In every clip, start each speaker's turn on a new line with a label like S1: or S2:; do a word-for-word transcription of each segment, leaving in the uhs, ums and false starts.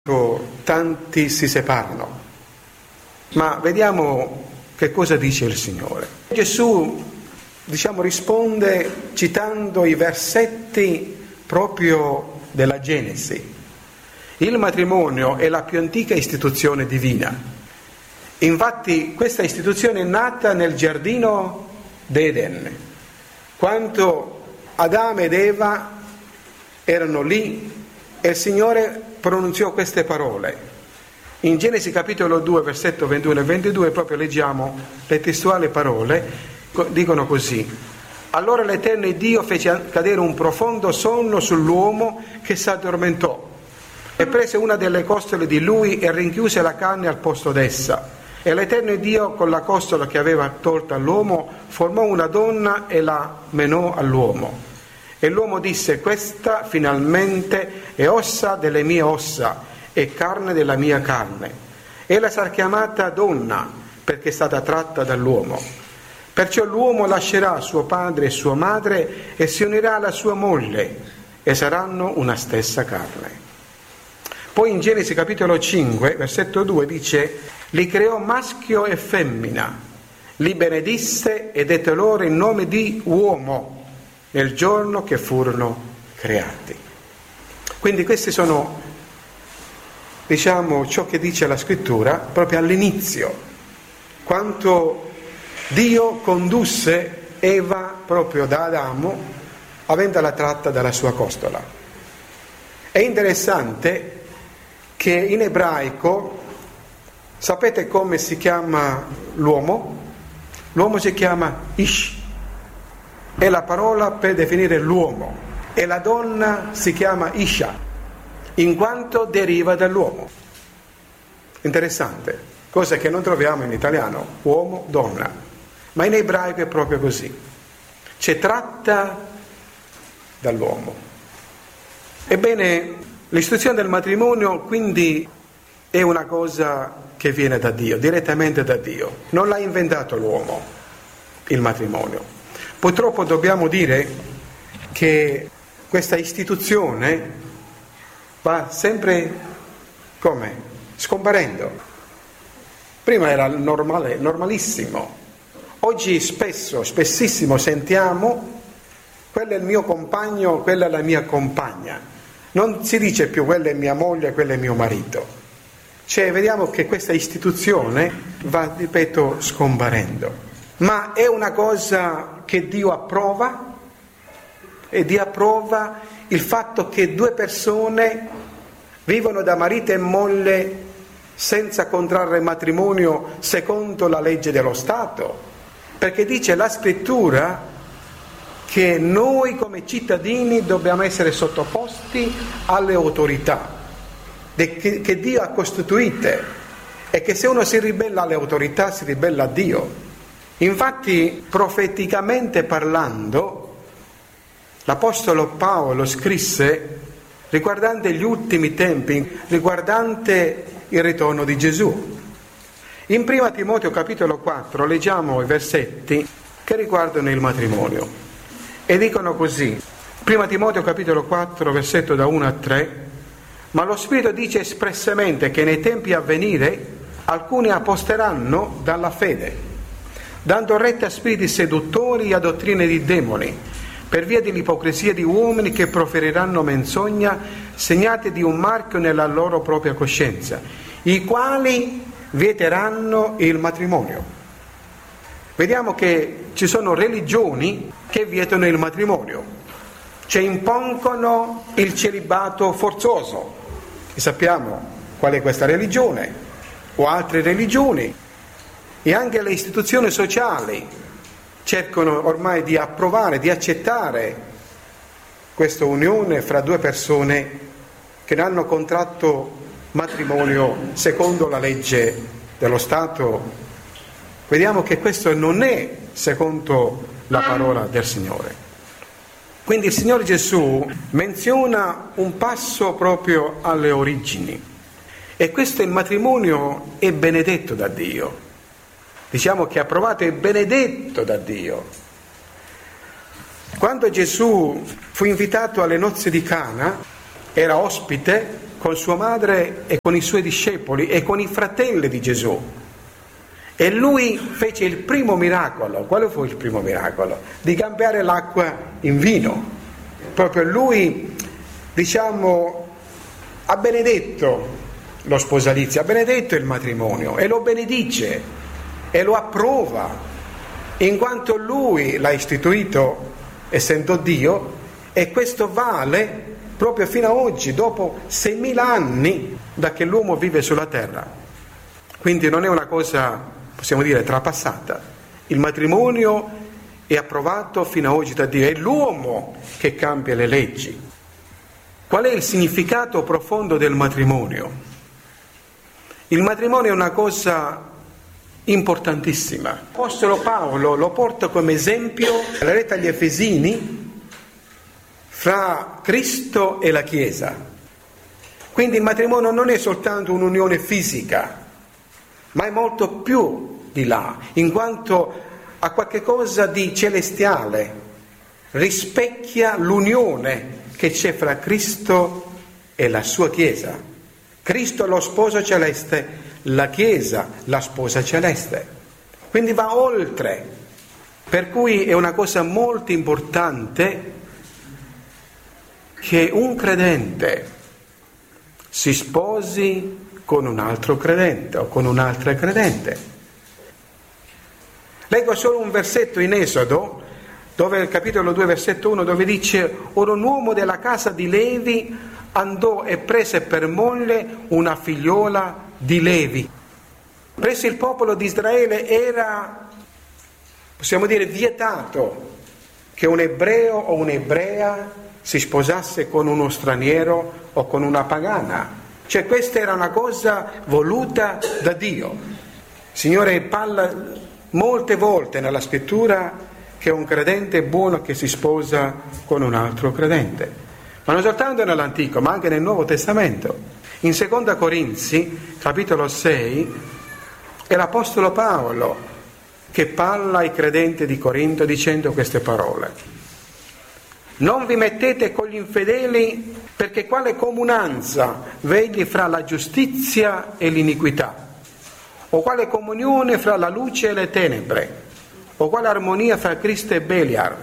S1: Tanti si separano, ma vediamo che cosa dice il Signore. Gesù, diciamo, risponde citando i versetti proprio della Genesi. Il matrimonio è la più antica istituzione divina. Infatti questa istituzione è nata nel giardino d'Eden, quando Adamo ed Eva erano lì e il Signore pronunziò queste parole. In Genesi capitolo due, versetto ventuno e ventidue, proprio leggiamo le testuali parole, dicono così: allora l'Eterno Dio fece cadere un profondo sonno sull'uomo che si addormentò e prese una delle costole di lui e rinchiuse la carne al posto d'essa. E l'Eterno Dio, con la costola che aveva tolta all'uomo, formò una donna e la menò all'uomo. E l'uomo disse: questa finalmente è ossa delle mie ossa e carne della mia carne. Ella sarà chiamata donna perché è stata tratta dall'uomo. Perciò l'uomo lascerà suo padre e sua madre e si unirà alla sua moglie e saranno una stessa carne. Poi in Genesi capitolo cinque, versetto due dice: li creò maschio e femmina, li benedisse e dette loro il nome di uomo nel giorno che furono creati. Quindi questi sono, diciamo, ciò che dice la Scrittura proprio all'inizio, quanto Dio condusse Eva proprio da Adamo, avendola tratta dalla sua costola. È interessante che in ebraico, sapete come si chiama l'uomo? L'uomo si chiama Ish, è la parola per definire l'uomo, e la donna si chiama Isha, in quanto deriva dall'uomo. Interessante, cosa che non troviamo in italiano, uomo, donna, ma in ebraico è proprio così, c'è tratta dall'uomo. Ebbene, l'istituzione del matrimonio quindi è una cosa che viene da Dio, direttamente da Dio, non l'ha inventato l'uomo, il matrimonio. Purtroppo dobbiamo dire che questa istituzione va sempre, come? Scomparendo. Prima era normale, normalissimo. Oggi spesso, spessissimo sentiamo: quello è il mio compagno, quella è la mia compagna. Non si dice più quella è mia moglie, quello è mio marito. Cioè vediamo che questa istituzione va, ripeto, scomparendo. Ma è una cosa che Dio approva, e Dio approva il fatto che due persone vivono da marito e moglie senza contrarre matrimonio secondo la legge dello Stato, perché dice la Scrittura che noi come cittadini dobbiamo essere sottoposti alle autorità che Dio ha costituite, e che se uno si ribella alle autorità si ribella a Dio. Infatti, profeticamente parlando, l'Apostolo Paolo scrisse riguardante gli ultimi tempi, riguardante il ritorno di Gesù. In primo Timoteo capitolo quattro leggiamo i versetti che riguardano il matrimonio e dicono così: primo Timoteo capitolo quattro, versetto da uno a tre: ma lo Spirito dice espressamente che nei tempi a venire alcuni aposteranno dalla fede, dando retta a spiriti seduttori e a dottrine di demoni, per via dell'ipocrisia di uomini che proferiranno menzogna, segnati di un marchio nella loro propria coscienza, i quali vieteranno il matrimonio. Vediamo che ci sono religioni che vietano il matrimonio, cioè impongono il celibato forzoso, e sappiamo qual è questa religione, o altre religioni. E anche le istituzioni sociali cercano ormai di approvare, di accettare questa unione fra due persone che non hanno contratto matrimonio secondo la legge dello Stato. Vediamo che questo non è secondo la parola del Signore. Quindi il Signore Gesù menziona un passo proprio alle origini, e questo, il matrimonio, è benedetto da Dio. Diciamo che è approvato e benedetto da Dio. Quando Gesù fu invitato alle nozze di Cana, era ospite, con sua madre e con i suoi discepoli e con i fratelli di Gesù. E lui fece il primo miracolo. Quale fu il primo miracolo? Di cambiare l'acqua in vino. Proprio lui, diciamo, ha benedetto lo sposalizio, ha benedetto il matrimonio e lo benedice e lo approva, in quanto lui l'ha istituito essendo Dio, e questo vale proprio fino ad oggi, dopo seimila anni da che l'uomo vive sulla terra. Quindi non è una cosa, possiamo dire, trapassata. Il matrimonio è approvato fino ad oggi da Dio, è l'uomo che cambia le leggi. Qual è il significato profondo del matrimonio? Il matrimonio è una cosa importantissima. L'Apostolo Paolo lo porta come esempio nella lettera agli Efesini fra Cristo e la Chiesa. Quindi il matrimonio non è soltanto un'unione fisica, ma è molto più di là, in quanto ha qualche cosa di celestiale, rispecchia l'unione che c'è fra Cristo e la sua Chiesa. Cristo è lo sposo celeste, la Chiesa la sposa celeste. Quindi va oltre, per cui è una cosa molto importante che un credente si sposi con un altro credente o con un'altra credente. Leggo solo un versetto in Esodo, dove il capitolo due, versetto uno, dove dice: ora un uomo della casa di Levi andò e prese per moglie una figliola di Levi. Presso il popolo di Israele era, possiamo dire, vietato che un ebreo o un'ebrea si sposasse con uno straniero o con una pagana. Cioè questa era una cosa voluta da Dio. Il Signore parla molte volte nella scrittura che un credente è buono che si sposa con un altro credente, ma non soltanto nell'Antico ma anche nel Nuovo Testamento. In seconda Corinzi capitolo sei è l'Apostolo Paolo che parla ai credenti di Corinto dicendo queste parole: non vi mettete con gli infedeli, perché quale comunanza vegli fra la giustizia e l'iniquità, o quale comunione fra la luce e le tenebre, o quale armonia fra Cristo e Beliar,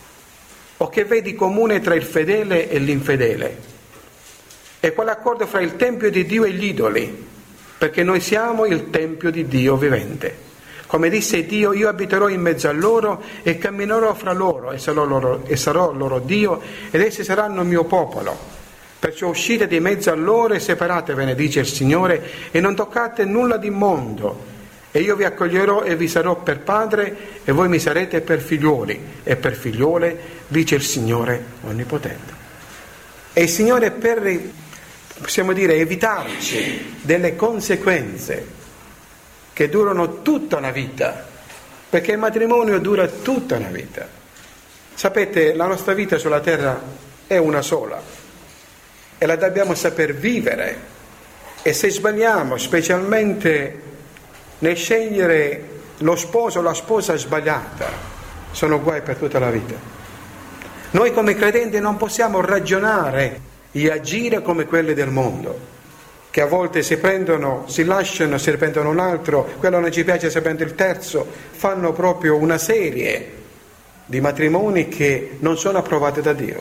S1: o che vedi comune tra il fedele e l'infedele, e quale accordo fra il tempio di Dio e gli idoli, perché noi siamo il tempio di Dio vivente. Come disse Dio: io abiterò in mezzo a loro e camminerò fra loro e sarò loro, e sarò loro Dio, ed essi saranno il mio popolo. Perciò uscite di mezzo a loro e separatevene, dice il Signore, e non toccate nulla di immondo, e io vi accoglierò e vi sarò per padre, e voi mi sarete per figliuoli e per figliuole, dice il Signore Onnipotente. E il Signore, per, possiamo dire, evitarci delle conseguenze che durano tutta una vita, perché il matrimonio dura tutta una vita. Sapete, la nostra vita sulla terra è una sola e la dobbiamo saper vivere, e se sbagliamo, specialmente nel scegliere lo sposo o la sposa sbagliata, sono guai per tutta la vita. Noi come credenti non possiamo ragionare e agire come quelli del mondo, che a volte si prendono, si lasciano, si riprendono un altro, quello non ci piace, si prende il terzo, fanno proprio una serie di matrimoni che non sono approvati da Dio.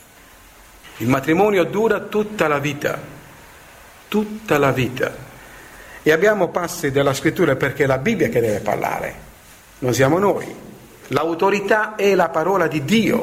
S1: Il matrimonio dura tutta la vita, tutta la vita. E abbiamo passi della scrittura, perché è la Bibbia che deve parlare, non siamo noi. L'autorità è la parola di Dio.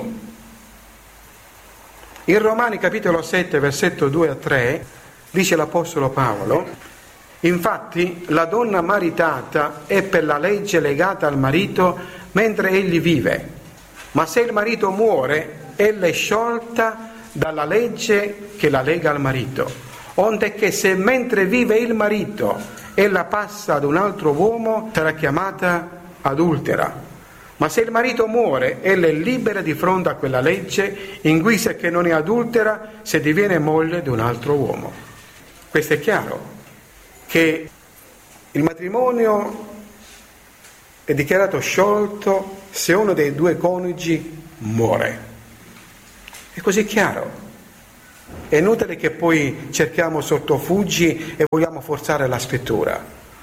S1: In Romani capitolo sette, versetto due a tre, dice l'Apostolo Paolo: infatti la donna maritata è per la legge legata al marito mentre egli vive, ma se il marito muore, ella è sciolta dalla legge che la lega al marito, onde che se mentre vive il marito ella passa ad un altro uomo, sarà chiamata adultera. Ma se il marito muore, ella è libera di fronte a quella legge, in guisa che non è adultera se diviene moglie di un altro uomo. Questo è chiaro, che il matrimonio è dichiarato sciolto se uno dei due coniugi muore. È così chiaro. È inutile che poi cerchiamo sottofugi e vogliamo forzare la scrittura,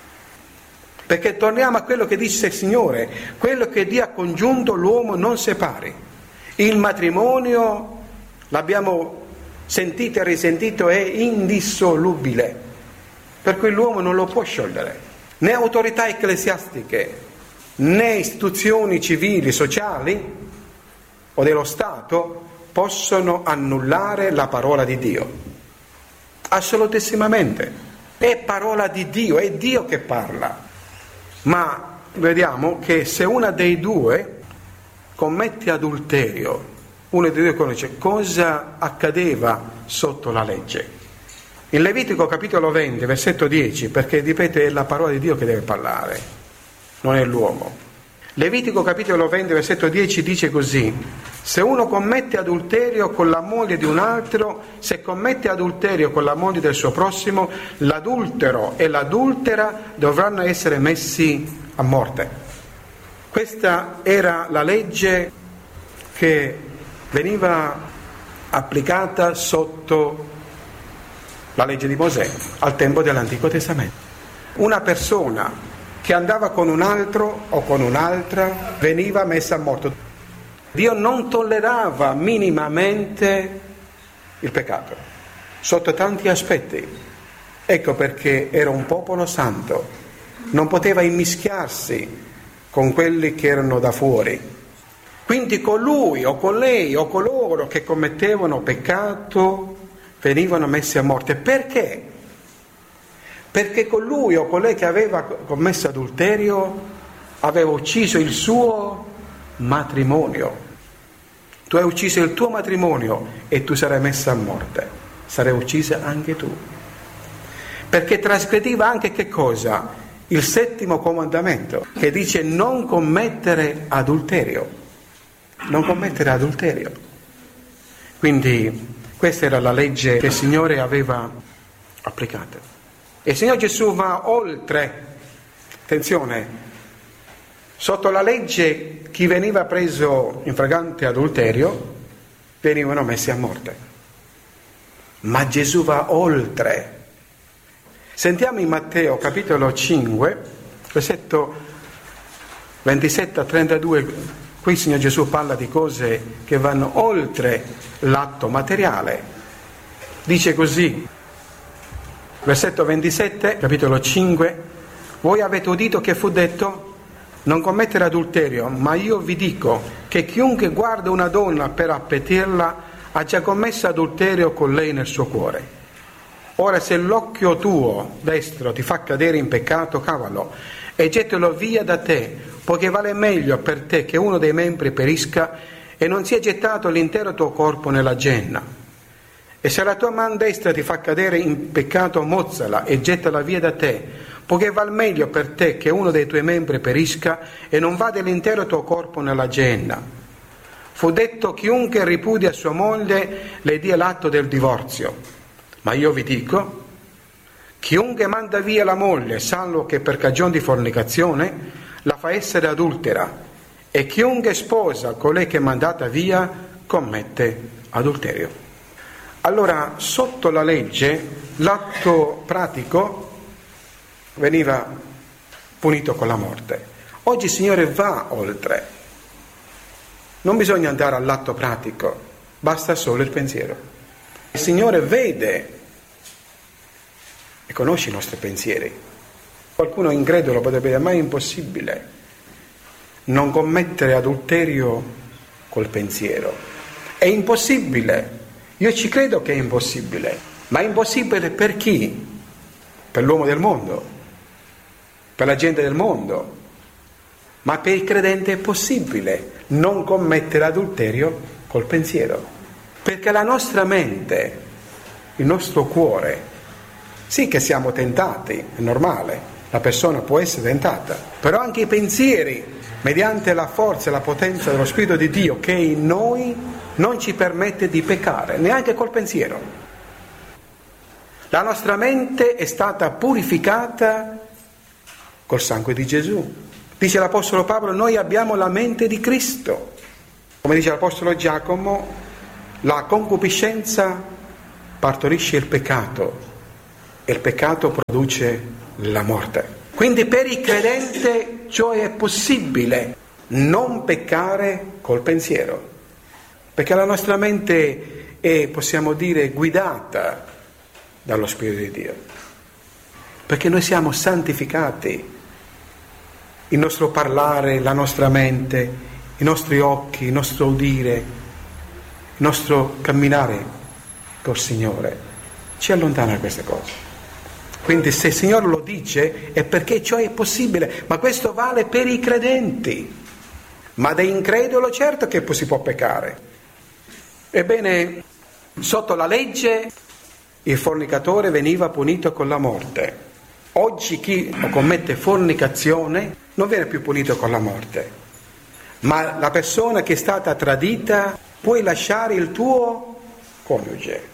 S1: perché torniamo a quello che dice il Signore: quello che Dio ha congiunto l'uomo non separi. Il matrimonio, l'abbiamo sentito e risentito, è indissolubile, per cui l'uomo non lo può sciogliere. Né autorità ecclesiastiche, né istituzioni civili, sociali o dello Stato possono annullare la parola di Dio. Assolutissimamente. È parola di Dio, è Dio che parla. Ma vediamo che se una dei due commette adulterio, uno dei due conosce cosa accadeva sotto la legge. In Levitico capitolo venti, versetto dieci, perché ripeto, è la parola di Dio che deve parlare, non è l'uomo. Levitico capitolo venti, versetto dieci dice così: se uno commette adulterio con la moglie di un altro, se commette adulterio con la moglie del suo prossimo, l'adultero e l'adultera dovranno essere messi a morte. Questa era la legge che veniva applicata sotto la legge di Mosè al tempo dell'Antico Testamento. Una persona che andava con un altro o con un'altra veniva messa a morte. Dio non tollerava minimamente il peccato sotto tanti aspetti. Ecco perché era un popolo santo, non poteva immischiarsi con quelli che erano da fuori. Quindi colui o con lei o coloro che commettevano peccato venivano messi a morte. Perché? Perché colui o colei che aveva commesso adulterio aveva ucciso il suo matrimonio. Tu hai ucciso il tuo matrimonio e tu sarai messa a morte. Sarai uccisa anche tu. Perché trasgrediva anche che cosa? Il settimo comandamento, che dice non commettere adulterio. Non commettere adulterio. Quindi questa era la legge che il Signore aveva applicata. E il Signore Gesù va oltre. Attenzione, sotto la legge chi veniva preso in flagrante adulterio venivano messi a morte. Ma Gesù va oltre. Sentiamo in Matteo capitolo cinque, versetto ventisette a trentadue. Qui il Signore Gesù parla di cose che vanno oltre l'atto materiale. Dice così, versetto ventisette, capitolo cinque: voi avete udito che fu detto non commettere adulterio, ma io vi dico che chiunque guarda una donna per appetirla ha già commesso adulterio con lei nel suo cuore. Ora se l'occhio tuo destro ti fa cadere in peccato, cavalo e gettalo via da te, poiché vale meglio per te che uno dei membri perisca e non sia gettato l'intero tuo corpo nella genna. E se la tua man destra ti fa cadere in peccato, mozzala e gettala via da te, poiché val meglio per te che uno dei tuoi membri perisca e non vada l'intero tuo corpo nella genna. Fu detto: chiunque ripudia sua moglie le dia l'atto del divorzio. Ma io vi dico, chiunque manda via la moglie, salvo che per cagione di fornicazione, la fa essere adultera, e chiunque sposa colei che è mandata via commette adulterio. Allora, sotto la legge, l'atto pratico veniva punito con la morte. Oggi il Signore va oltre. Non bisogna andare all'atto pratico, basta solo il pensiero. Il Signore vede e conosce i nostri pensieri. Qualcuno incredulo potrebbe dire: ma è impossibile non commettere adulterio col pensiero. È impossibile. Io ci credo che è impossibile. Ma è impossibile per chi? Per l'uomo del mondo, per la gente del mondo. Ma per il credente è possibile non commettere adulterio col pensiero. Perché la nostra mente, il nostro cuore, sì che siamo tentati, è normale, la persona può essere tentata, però anche i pensieri, mediante la forza e la potenza dello Spirito di Dio che è in noi, non ci permette di peccare, neanche col pensiero. La nostra mente è stata purificata col sangue di Gesù. Dice l'Apostolo Paolo: noi abbiamo la mente di Cristo. Come dice l'Apostolo Giacomo, la concupiscenza partorisce il peccato e il peccato produce la morte. Quindi per il credente ciò è possibile, non peccare col pensiero, perché la nostra mente è, possiamo dire, guidata dallo Spirito di Dio, perché noi siamo santificati, il nostro parlare, la nostra mente, i nostri occhi, il nostro udire, il nostro camminare col Signore ci allontana da queste cose. Quindi se il Signore lo dice è perché ciò è possibile, ma questo vale per i credenti. Ma da incredulo certo che si può peccare. Ebbene, sotto la legge il fornicatore veniva punito con la morte. Oggi chi commette fornicazione non viene più punito con la morte, ma la persona che è stata tradita puoi lasciare il tuo coniuge,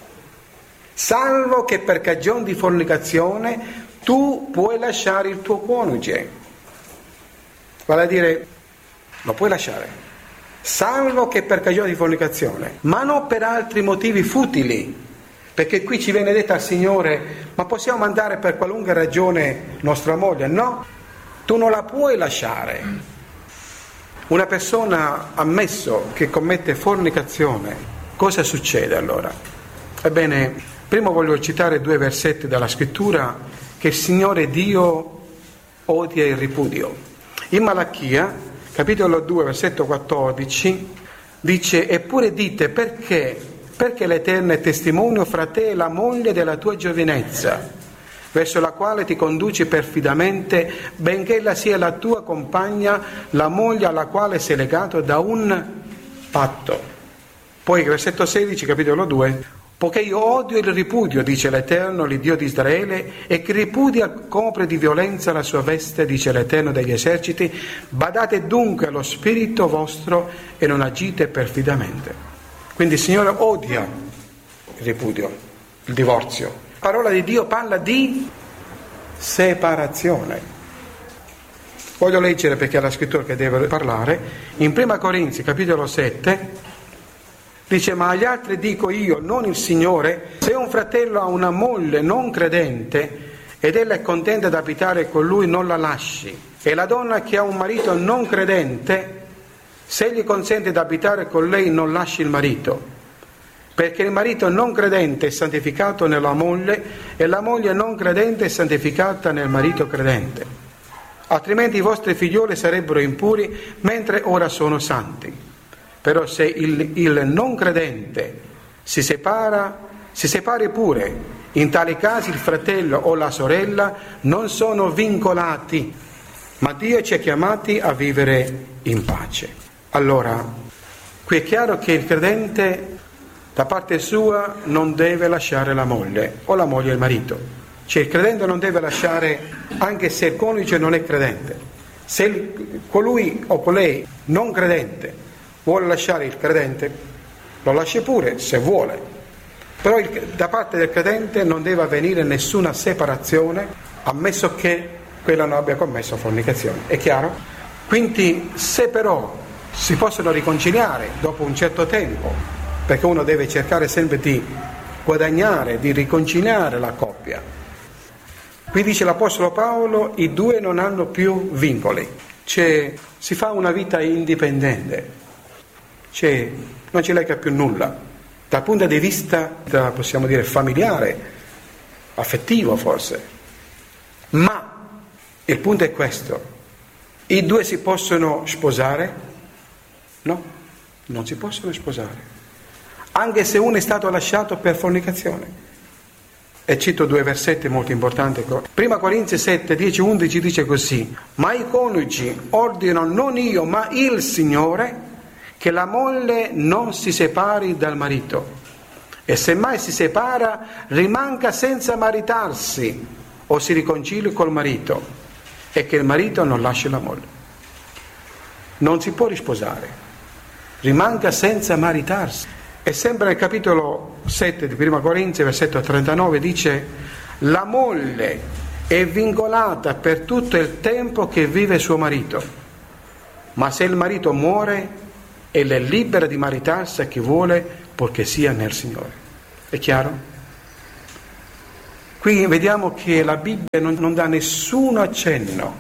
S1: salvo che per cagione di fornicazione tu puoi lasciare il tuo coniuge. Vale a dire, lo puoi lasciare, salvo che per cagione di fornicazione, ma non per altri motivi futili, perché qui ci viene detto al Signore, ma possiamo andare per qualunque ragione nostra moglie? No, tu non la puoi lasciare. Una persona ammesso che commette fornicazione, cosa succede allora? Ebbene, prima voglio citare due versetti dalla Scrittura che il Signore Dio odia il ripudio. In Malachia, capitolo due, versetto quattordici, dice: eppure dite, perché? Perché l'Eterno è testimonio fra te e la moglie della tua giovinezza, verso la quale ti conduci perfidamente, benché ella sia la tua compagna, la moglie alla quale sei legato da un patto. Poi versetto sedici, capitolo due: poiché io odio il ripudio, dice l'Eterno, l'Iddio di Israele, e chi ripudia copre di violenza la sua veste, dice l'Eterno degli eserciti. Badate dunque allo spirito vostro e non agite perfidamente. Quindi il Signore odia il ripudio, il divorzio. La parola di Dio parla di separazione. Voglio leggere, perché è la Scrittura che deve parlare. In prima Corinzi, capitolo sette, dice: ma agli altri dico io, non il Signore, se un fratello ha una moglie non credente ed ella è contenta di abitare con lui, non la lasci. E la donna che ha un marito non credente, se egli consente di abitare con lei, non lasci il marito, perché il marito non credente è santificato nella moglie e la moglie non credente è santificata nel marito credente. Altrimenti i vostri figlioli sarebbero impuri, mentre ora sono santi. Però se il, il non credente si separa, si separi pure. In tali casi il fratello o la sorella non sono vincolati, ma Dio ci ha chiamati a vivere in pace. Allora, qui è chiaro che il credente da parte sua non deve lasciare la moglie o la moglie il marito. Cioè il credente non deve lasciare, anche se il coniuge non è credente. Se il, colui o colei non credente vuole lasciare il credente, lo lasci pure se vuole. Però il, da parte del credente non deve avvenire nessuna separazione, ammesso che quella non abbia commesso fornicazione. È chiaro? Quindi se però si possono riconciliare dopo un certo tempo, perché uno deve cercare sempre di guadagnare, di riconciliare la coppia. Qui dice l'Apostolo Paolo: i due non hanno più vincoli, cioè si fa una vita indipendente, cioè non ci lega più nulla, dal punto di vista, possiamo dire, familiare, affettivo forse. Ma il punto è questo: i due si possono sposare? No, non si possono sposare, anche se uno è stato lasciato per fornicazione. E cito due versetti molto importanti. Prima Corinzi sette, dieci, undici dice così: ma i coniugi ordinano, non io ma il Signore, che la moglie non si separi dal marito, e se mai si separa rimanga senza maritarsi o si riconcili col marito, e che il marito non lasci la moglie. Non si può risposare, rimanga senza maritarsi. E sempre nel capitolo sette di Prima Corinzi, versetto trentanove, dice: la moglie è vincolata per tutto il tempo che vive suo marito, ma se il marito muore, ella è libera di maritarsi a chi vuole, purché sia nel Signore. È chiaro? Qui vediamo che la Bibbia non, non dà nessun accenno,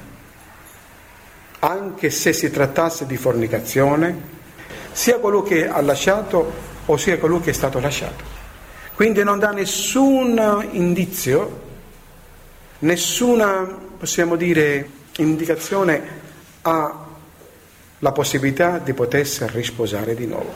S1: anche se si trattasse di fornicazione, sia colui che ha lasciato o sia colui che è stato lasciato. Quindi non dà nessun indizio, nessuna, possiamo dire, indicazione alla possibilità di potersi risposare di nuovo.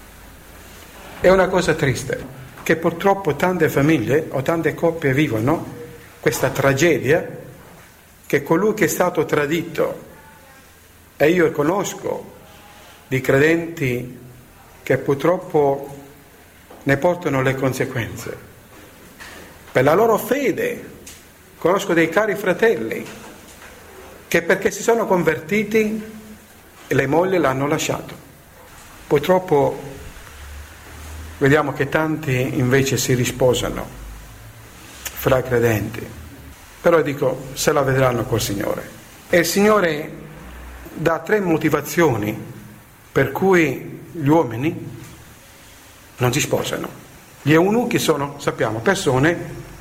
S1: È una cosa triste che purtroppo tante famiglie o tante coppie vivono questa tragedia, che colui che è stato tradito, e io conosco di credenti che purtroppo ne portano le conseguenze per la loro fede. Conosco dei cari fratelli che perché si sono convertiti le mogli l'hanno lasciato. Purtroppo vediamo che tanti invece si risposano fra credenti, però dico, se la vedranno col Signore. E il Signore dà tre motivazioni per cui gli uomini non si sposano. Gli eunuchi sono, sappiamo, persone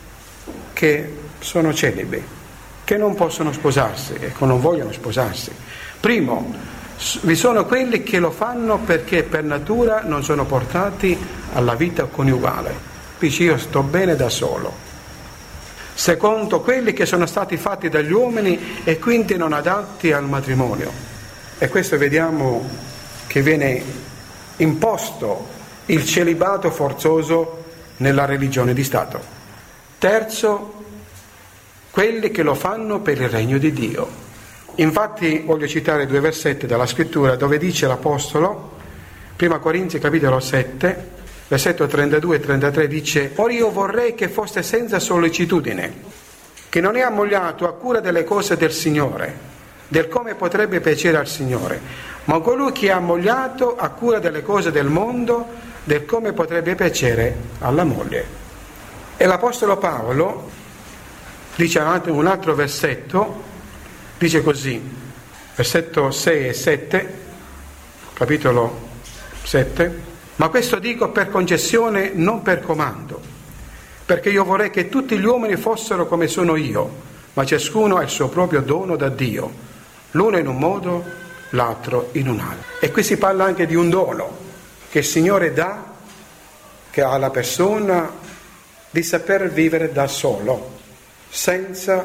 S1: che sono celibi, che non possono sposarsi e che non vogliono sposarsi. Primo, vi sono quelli che lo fanno perché per natura non sono portati alla vita coniugale. Dice, io sto bene da solo. Secondo, quelli che sono stati fatti dagli uomini e quindi non adatti al matrimonio. E questo vediamo che viene imposto il celibato forzoso nella religione di Stato. Terzo, quelli che lo fanno per il regno di Dio. Infatti voglio citare due versetti dalla scrittura dove dice l'Apostolo, prima Corinzi capitolo sette, versetto trentadue e trentatré, dice: ora io vorrei che foste senza sollecitudine, che non è ammogliato a cura delle cose del Signore, del come potrebbe piacere al Signore, ma colui che è ammogliato a cura delle cose del mondo, del come potrebbe piacere alla moglie. E l'Apostolo Paolo dice un altro versetto, dice così, versetto sei e sette, capitolo sette: ma questo dico per concessione, non per comando, perché io vorrei che tutti gli uomini fossero come sono io, ma ciascuno ha il suo proprio dono da Dio, l'uno in un modo, l'altro in un altro. E qui si parla anche di un dono che il Signore dà, che ha alla persona di saper vivere da solo, senza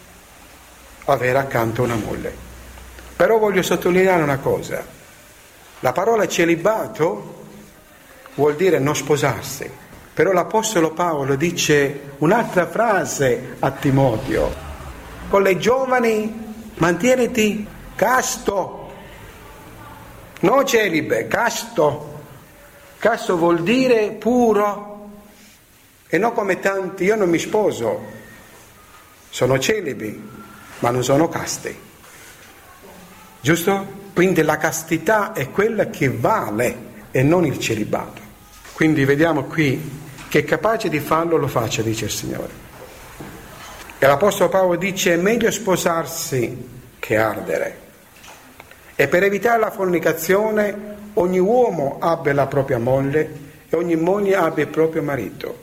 S1: avere accanto una moglie. Però voglio sottolineare una cosa: la parola celibato vuol dire non sposarsi, però l'Apostolo Paolo dice un'altra frase a Timoteo: con le giovani mantieniti casto, non celibe, casto. Casto vuol dire puro, e non come tanti, io non mi sposo, sono celibi ma non sono casti, giusto? Quindi la castità è quella che vale e non il celibato. Quindi vediamo qui che è capace di farlo, lo faccia, dice il Signore. E l'Apostolo Paolo dice: è meglio sposarsi che ardere, e per evitare la fornicazione ogni uomo abbia la propria moglie e ogni moglie abbia il proprio marito.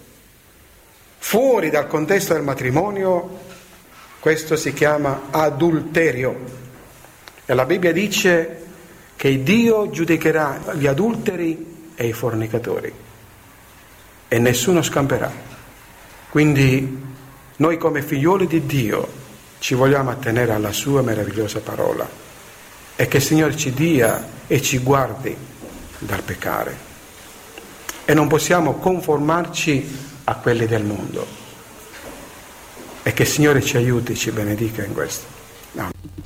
S1: Fuori dal contesto del matrimonio questo si chiama adulterio, e la Bibbia dice che Dio giudicherà gli adulteri e i fornicatori e nessuno scamperà. Quindi noi come figlioli di Dio ci vogliamo attenere alla sua meravigliosa parola, e che il Signore ci dia e ci guardi dal peccare, e non possiamo conformarci a quelli del mondo, e che il Signore ci aiuti, ci benedica in questo. Amen.